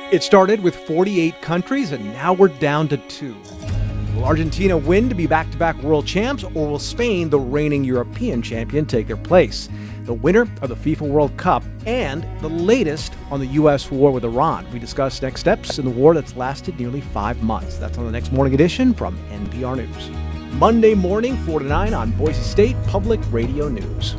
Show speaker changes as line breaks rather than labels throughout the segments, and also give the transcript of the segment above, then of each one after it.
It started with 48 countries, and now we're down to 2. Will Argentina win to be back-to-back world champs, or will Spain, the reigning European champion, take their place? The winner of the FIFA World Cup and the latest on the U.S. war with Iran. We discuss next steps in the war that's lasted nearly 5 months. That's on the next morning edition from NPR News. Monday morning, 4 to 9 on Boise State Public Radio News.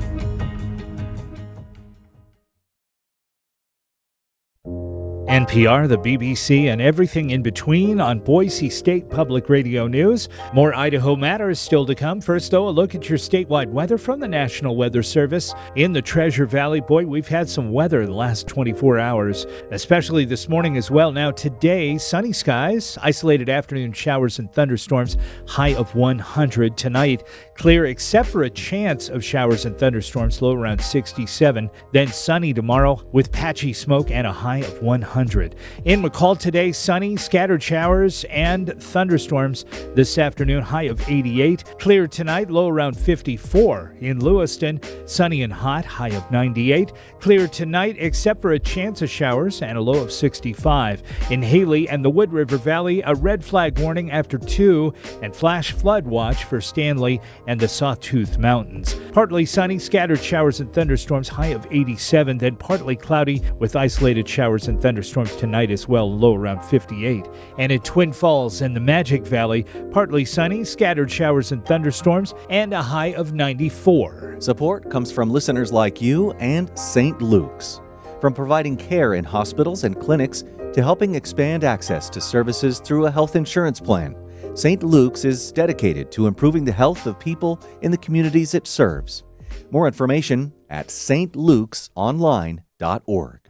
NPR, the BBC, and everything in between on Boise State Public Radio News. More Idaho matters still to come. First, though, a look at your statewide weather from the National Weather Service. In the Treasure Valley, boy, we've had some weather the last 24 hours, especially this morning as well. Now, today, sunny skies, isolated afternoon showers and thunderstorms, high of 100. Tonight, clear except for a chance of showers and thunderstorms, low around 67. Then sunny tomorrow with patchy smoke and a high of 100. In McCall today, sunny, scattered showers and thunderstorms this afternoon, high of 88. Clear tonight, low around 54. In Lewiston, sunny and hot, high of 98. Clear tonight except for a chance of showers and a low of 65. In Haley and the Wood River Valley, a red flag warning after 2 and flash flood watch for Stanley and the Sawtooth Mountains. Partly sunny, scattered showers and thunderstorms, high of 87. Then partly cloudy with isolated showers and thunderstorms tonight as well, low around 58. And in Twin Falls and the Magic Valley, partly sunny, scattered showers and thunderstorms, and a high of 94.
Support comes from listeners like you and St. Luke's. From providing care in hospitals and clinics to helping expand access to services through a health insurance plan, St. Luke's is dedicated to improving the health of people in the communities it serves. More information at stlukesonline.org.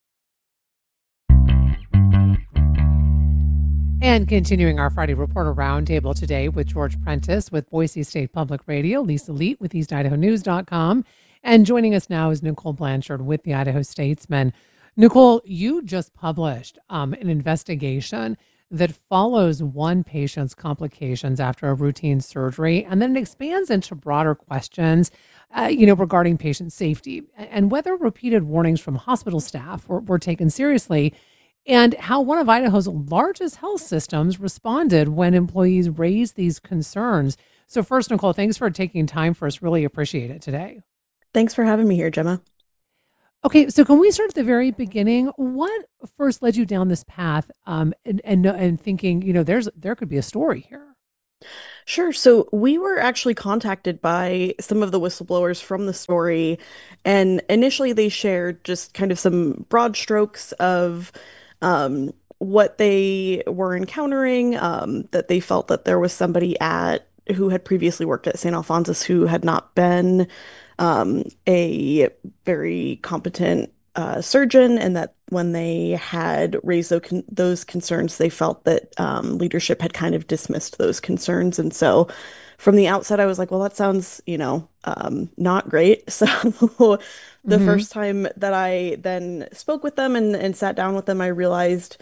And continuing our Friday Reporter Roundtable today with George Prentice with Boise State Public Radio, Lisa Leet with EastIdahoNews.com, and joining us now is Nicole Blanchard with the Idaho Statesman. Nicole, you just published an investigation that follows one patient's complications after a routine surgery, and then it expands into broader questions, regarding patient safety and whether repeated warnings from hospital staff were taken seriously, and how one of Idaho's largest health systems responded when employees raised these concerns. So first, Nicole, thanks for taking time for us. Really appreciate it today.
Thanks for having me here, Gemma.
Okay, so can we start at the very beginning? What first led you down this path and thinking, there could be a story here?
Sure. So we were actually contacted by some of the whistleblowers from the story, and initially they shared just kind of some broad strokes of what they were encountering, that they felt that there was somebody who had previously worked at St. Alphonsus who had not been a very competent surgeon, and that when they had raised those concerns, they felt that leadership had kind of dismissed those concerns. And so from the outset, I was like, well, that sounds, not great. So the first time that I then spoke with them and sat down with them, I realized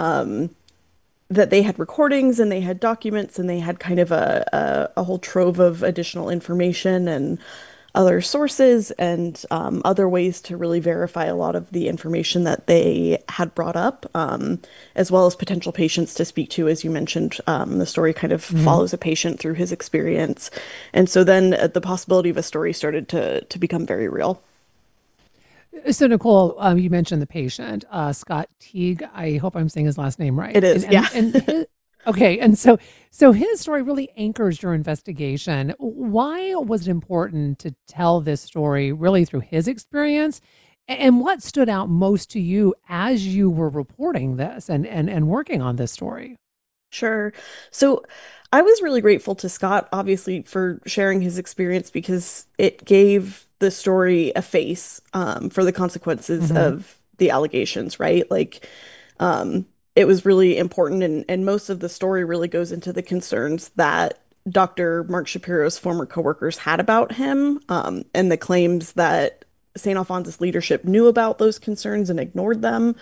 that they had recordings and they had documents and they had kind of a whole trove of additional information and other sources and other ways to really verify a lot of the information that they had brought up, as well as potential patients to speak to. As you mentioned, the story kind of follows a patient through his experience. And so then the possibility of a story started to become very real.
So Nicole, you mentioned the patient, Scott Teague. I hope I'm saying his last name right.
It is, yeah.
Okay, and so his story really anchors your investigation. Why was it important to tell this story really through his experience? And what stood out most to you as you were reporting this and working on this story?
Sure. So I was really grateful to Scott, obviously, for sharing his experience because it gave the story a face for the consequences of the allegations, right? Like, it was really important, and most of the story really goes into the concerns that Dr. Mark Shapiro's former coworkers had about him, and the claims that St. Alphonsus leadership knew about those concerns and ignored them.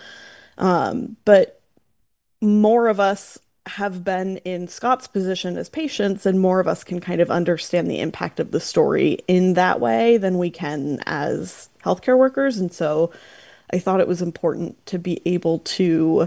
But more of us have been in Scott's position as patients, and more of us can kind of understand the impact of the story in that way than we can as healthcare workers. And so I thought it was important to be able to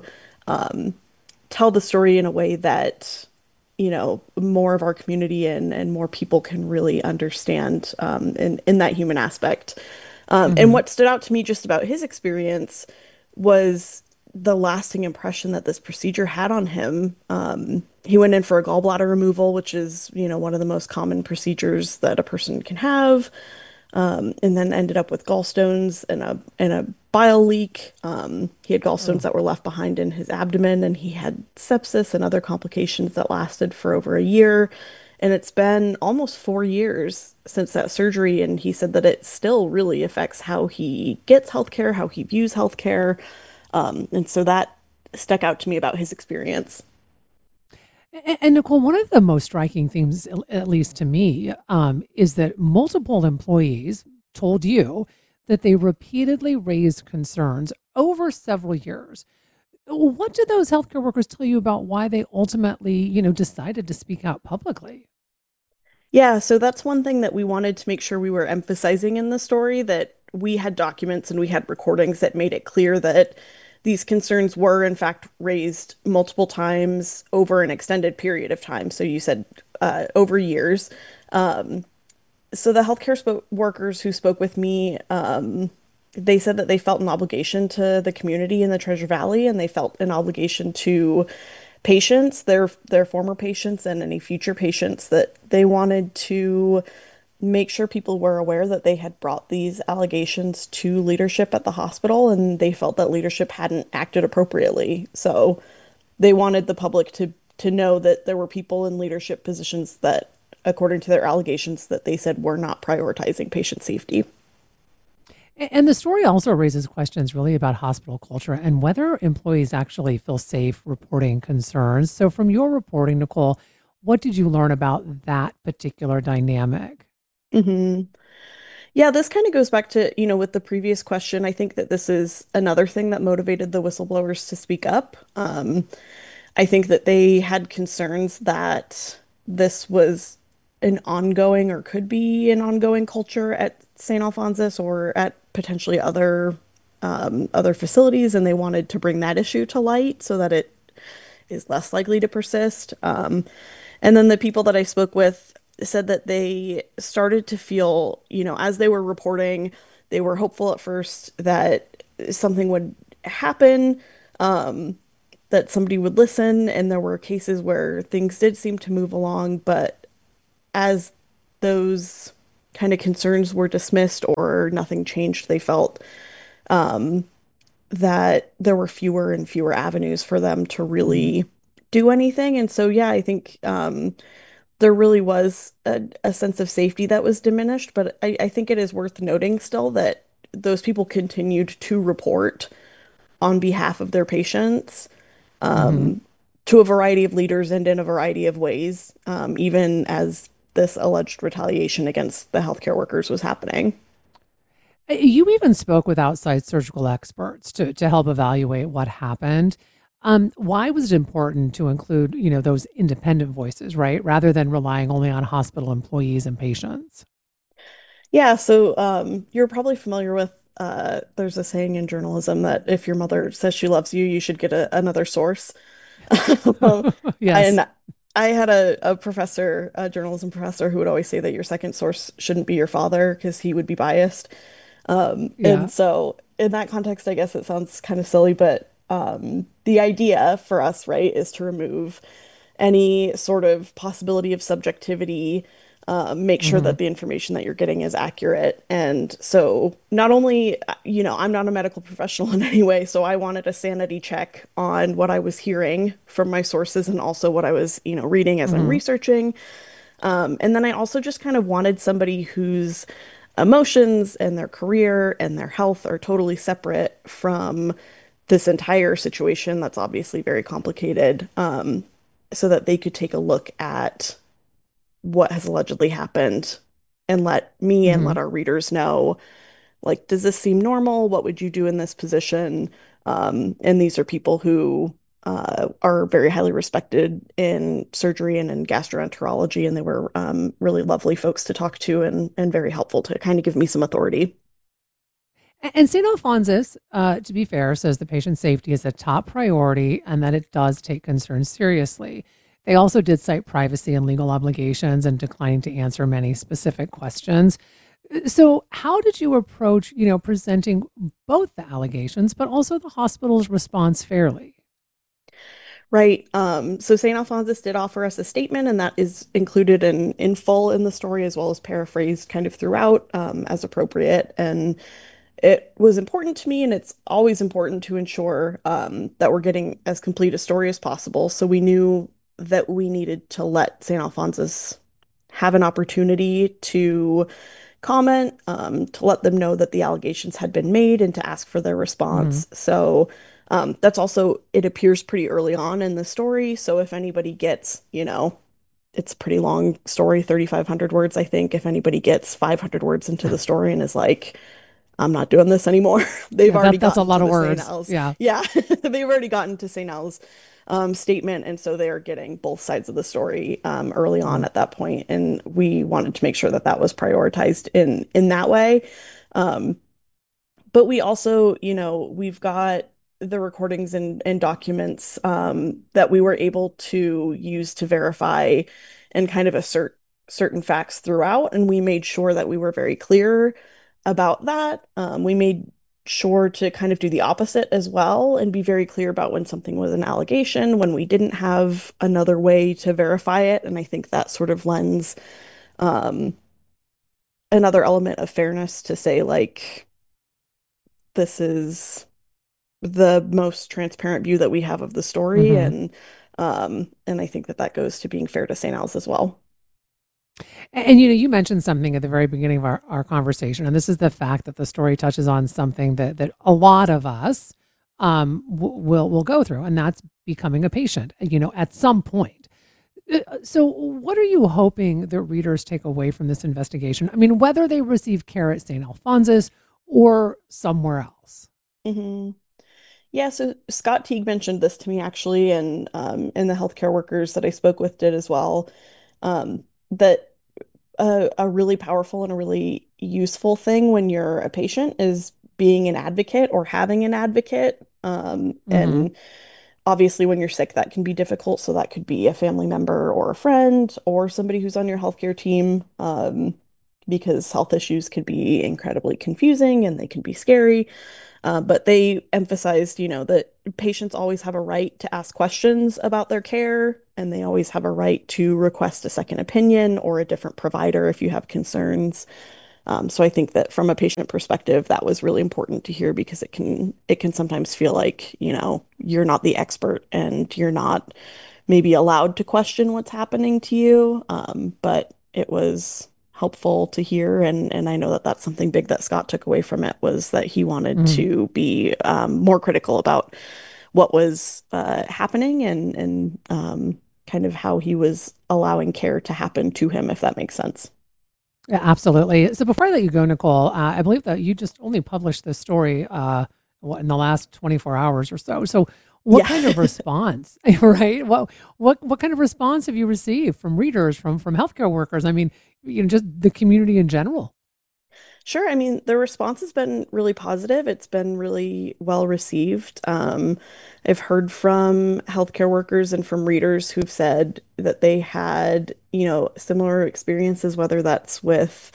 tell the story in a way that, more of our community and more people can really understand in that human aspect. And
Hmm.
what stood out to me just about his experience was the lasting impression that this procedure had on him. He went in for a gallbladder removal, which is, one of the most common procedures that a person can have, and then ended up with gallstones and a bile leak. He had gallstones
Oh.
that were left behind in his abdomen, and he had sepsis and other complications that lasted for over a year. And it's been almost 4 years since that surgery, and he said that it still really affects how he gets healthcare, how he views healthcare. And so that stuck out to me about his experience.
And Nicole, one of the most striking things, at least to me, is that multiple employees told you that they repeatedly raised concerns over several years. What did those healthcare workers tell you about why they ultimately, decided to speak out publicly?
Yeah, so that's one thing that we wanted to make sure we were emphasizing in the story, that we had documents and we had recordings that made it clear that these concerns were in fact raised multiple times over an extended period of time. So you said over years. So the healthcare workers who spoke with me, they said that they felt an obligation to the community in the Treasure Valley, and they felt an obligation to patients, their former patients, and any future patients, that they wanted to make sure people were aware that they had brought these allegations to leadership at the hospital, and they felt that leadership hadn't acted appropriately. So they wanted the public to know that there were people in leadership positions that, according to their allegations, that they said were not prioritizing patient safety.
And the story also raises questions really about hospital culture and whether employees actually feel safe reporting concerns. So, from your reporting, Nicole, what did you learn about that particular dynamic?
Hmm. Yeah, this kind of goes back to, with the previous question. I think that this is another thing that motivated the whistleblowers to speak up. I think that they had concerns that this was an ongoing or could be an ongoing culture at St. Alphonsus or at potentially other facilities, and they wanted to bring that issue to light so that it is less likely to persist. And then the people that I spoke with said that they started to feel, as they were reporting, they were hopeful at first that something would happen, that somebody would listen, and there were cases where things did seem to move along, but as those kind of concerns were dismissed or nothing changed, they felt that there were fewer and fewer avenues for them to
Mhm.
really do anything. And so, yeah, I think there really was a sense of safety that was diminished, but I think it is worth noting still that those people continued to report on behalf of their patients,
Mhm.
to a variety of leaders and in a variety of ways, even as this alleged retaliation against the healthcare workers was happening.
You even spoke with outside surgical experts to help evaluate what happened. Why was it important to include, those independent voices, right, rather than relying only on hospital employees and patients?
Yeah, so you're probably familiar with there's a saying in journalism that if your mother says she loves you, you should get another source.
Yes.
And I had a professor, a journalism professor, who would always say that your second source shouldn't be your father because he would be biased. And
Yeah.
so in that context, I guess it sounds kind of silly, but the idea for us, right, is to remove any sort of possibility of subjectivity, make sure
Hmm.
that the information that you're getting is accurate. And so not only, I'm not a medical professional in any way, so I wanted a sanity check on what I was hearing from my sources and also what I was, reading as I'm
Hmm.
researching. And then I also just kind of wanted somebody whose emotions and their career and their health are totally separate from this entire situation that's obviously very complicated, so that they could take a look at what has allegedly happened and let me and
Hmm.
let our readers know, like, does this seem normal? What would you do in this position? And these are people who are very highly respected in surgery and in gastroenterology, and they were really lovely folks to talk to and very helpful to kind of give me some authority.
And St. Alphonsus, to be fair, says the patient's safety is a top priority and that it does take concerns seriously. They also did cite privacy and legal obligations and declining to answer many specific questions. So, how did you approach, presenting both the allegations, but also the hospital's response fairly?
Right. So St. Alphonsus did offer us a statement, and that is included in full in the story, as well as paraphrased kind of throughout, as appropriate. And it was important to me, and it's always important to ensure that we're getting as complete a story as possible. So we knew that we needed to let St. Alphonsus have an opportunity to comment, to let them know that the allegations had been made and to ask for their
Hmm.
response. So that's also, it appears pretty early on in the story. So if anybody gets, it's a pretty long story, 3,500 words, I think. If anybody gets 500 words into the story and is like, I'm not doing this anymore. They've
Yeah,
already
that's a
gotten to
lot of
the St.
words.
Al's.
Yeah.
Yeah, they've already gotten to St. Al's statement. And so they're getting both sides of the story early on
Mhm.
at that point. And we wanted to make sure that that was prioritized in that way. Um, but we also, we've got the recordings and documents that we were able to use to verify and kind of assert certain facts throughout. And we made sure that we were very clear about that. We made sure to kind of do the opposite as well and be very clear about when something was an allegation, when we didn't have another way to verify it. And I think that sort of lends um, another element of fairness to say, like, this is the most transparent view that we have of the story,
Hmm.
and I think that that goes to being fair to St. Al's as well.
And you mentioned something at the very beginning of our conversation, and this is the fact that the story touches on something that a lot of us will go through, and that's becoming a patient, at some point. So, what are you hoping the readers take away from this investigation? I mean, whether they receive care at St. Alphonsus or somewhere else.
Hmm. Yeah, so Scott Teague mentioned this to me actually, and the healthcare workers that I spoke with did as well. That a really powerful and a really useful thing when you're a patient is being an advocate or having an advocate.
Hmm.
And obviously, when you're sick, that can be difficult. So that could be a family member or a friend or somebody who's on your healthcare team, because health issues could be incredibly confusing and they can be scary. But they emphasized, that patients always have a right to ask questions about their care, and they always have a right to request a second opinion or a different provider if you have concerns. So I think that from a patient perspective, that was really important to hear because it can sometimes feel like, you're not the expert and you're not maybe allowed to question what's happening to you. But it was helpful to hear, and I know that that's something big that Scott took away from it was that he wanted
Hmm.
to be more critical about what was happening and kind of how he was allowing care to happen to him, if that makes sense.
Yeah, absolutely. So before I let you go, Nicole, I believe that you just only published this story in the last 24 hours or so. So what
Yeah.
kind of response, right? What kind of response have you received from readers, from healthcare workers? I mean, just the community in general.
Sure. I mean, the response has been really positive. It's been really well received. I've heard from healthcare workers and from readers who've said that they had, similar experiences, whether that's with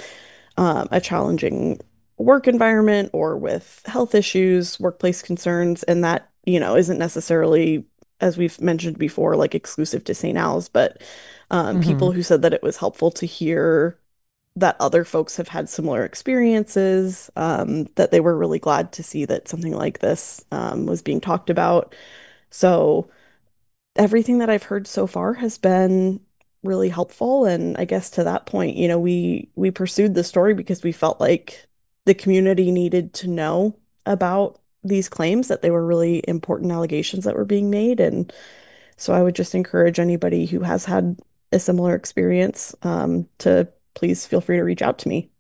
a challenging work environment or with health issues, workplace concerns, and that, isn't necessarily, as we've mentioned before, like exclusive to St. Al's, but
Hmm.
people who said that it was helpful to hear that other folks have had similar experiences, that they were really glad to see that something like this was being talked about. So everything that I've heard so far has been really helpful. And I guess to that point, we pursued the story because we felt like the community needed to know about these claims, that they were really important allegations that were being made. And so I would just encourage anybody who has had a similar experience to please feel free to reach out to me.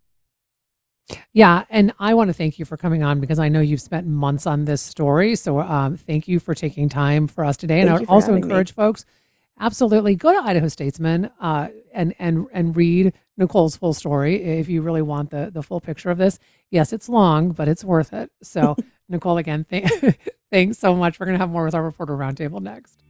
Yeah, and I want to thank you for coming on because I know you've spent months on this story. So thank you for taking time for us today. And I
Thank
would
you for
also
having me.
encourage folks Absolutely. Go to Idaho Statesman and read Nicole's full story if you really want the full picture of this. Yes, it's long, but it's worth it. So, Nicole, again, thanks so much. We're going to have more with our Reporter Roundtable next.